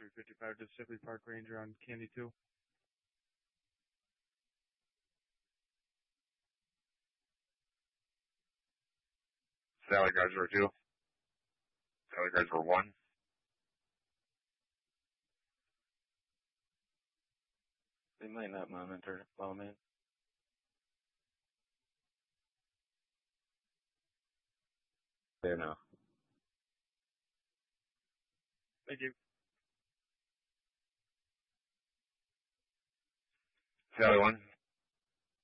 355 to Sibley Park Ranger on Candy 2. Sally guys were 2. Sally guys were 1. They might not monitor well, man. There now. Thank you. Sally 1.